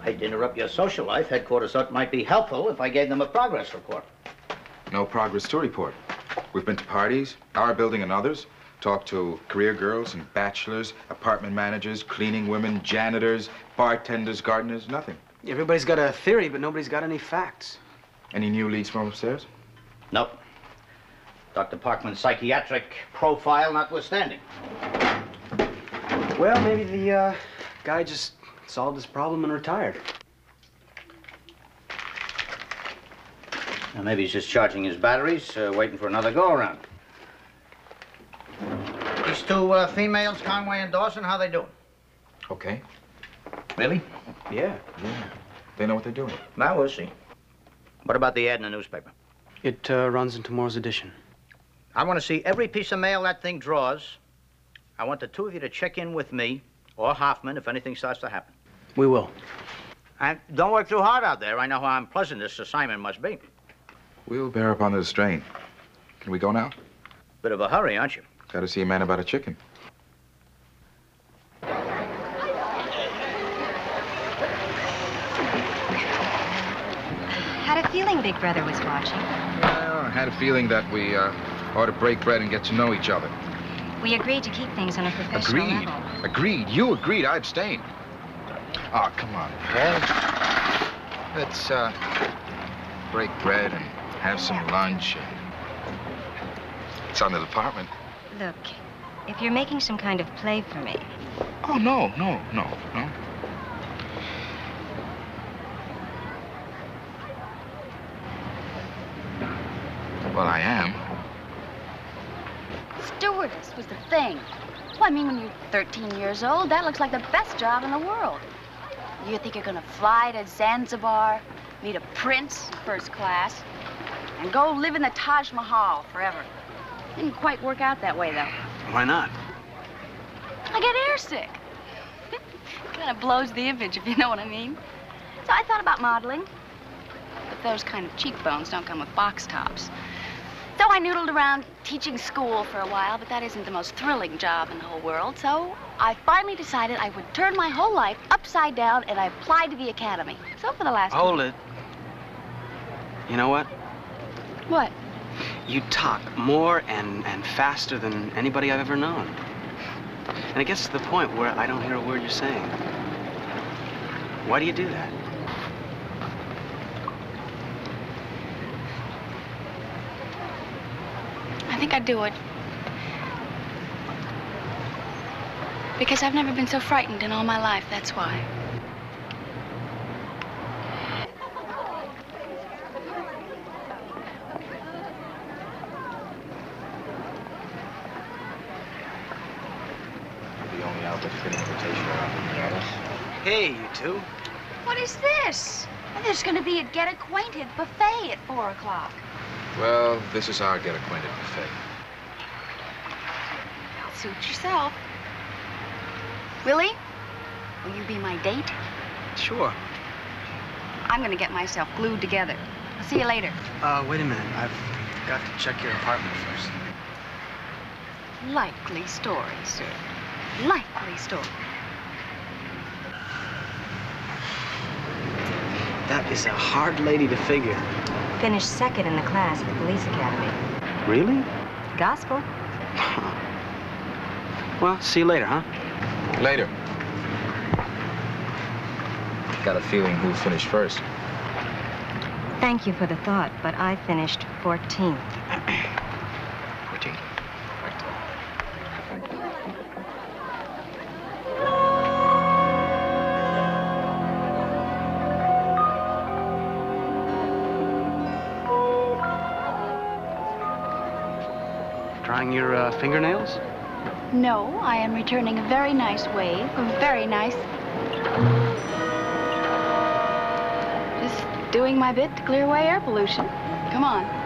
hate to interrupt your social life. Headquarters thought it might be helpful if I gave them a progress report. No progress to report. We've been to parties, our building and others, talked to career girls and bachelors, apartment managers, cleaning women, janitors, bartenders, gardeners, nothing. Everybody's got a theory, but nobody's got any facts. Any new leads from upstairs? Nope. Dr. Parkman's psychiatric profile notwithstanding. Well, maybe the guy just solved his problem and retired. Now, maybe he's just charging his batteries, waiting for another go-around. These two females, Conway and Dawson, how they doing? Okay. Really? Yeah. Yeah. They know what they're doing. Now we'll see. What about the ad in the newspaper? It runs in tomorrow's edition. I want to see every piece of mail that thing draws. I want the two of you to check in with me or Hoffman if anything starts to happen. We will. And don't work too hard out there. I know how unpleasant this assignment must be. We'll bear up under the strain. Can we go now? Bit of a hurry, aren't you? Got to see a man about a chicken. Had a feeling Big Brother was watching. Well, I had a feeling that we ought to break bread and get to know each other. We agreed to keep things on a professional level. Agreed. You agreed. I abstained. Oh, come on, Paul. Let's break bread and have some lunch. It's on the department. Look, if you're making some kind of play for me... Oh, no. Well, I am. Stewardess was the thing. Well, I mean, when you're 13 years old, that looks like the best job in the world. You think you're gonna fly to Zanzibar, meet a prince, first class, and go live in the Taj Mahal forever. Didn't quite work out that way, though. Why not? I get airsick. Kind of blows the image, if you know what I mean. So I thought about modeling. But those kind of cheekbones don't come with box tops. So I noodled around teaching school for a while, but that isn't the most thrilling job in the whole world. So I finally decided I would turn my whole life upside down, and I applied to the academy. So for the last... Hold it. You know what? What? You talk more and faster than anybody I've ever known. And it gets to the point where I don't hear a word you're saying. Why do you do that? I think I'd do it. Because I've never been so frightened in all my life, that's why. The only outlet for invitation around the others. Hey, you two. What is this? There's going to be a Get Acquainted buffet at 4 o'clock. Well, this is our get acquainted buffet. Suit yourself. Willie, will you be my date? Sure. I'm going to get myself glued together. I'll see you later. Wait a minute. I've got to check your apartment first. Likely story, sir. Likely story. That is a hard lady to figure. Finished second in the class at the police academy. Really? Gospel. Well, see you later, huh? Later. Got a feeling who'll finish first. Thank you for the thought, but I finished 14th. 14. Drying your fingernails? No, I am returning a very nice wave. Very nice. Just doing my bit to clear away air pollution. Come on.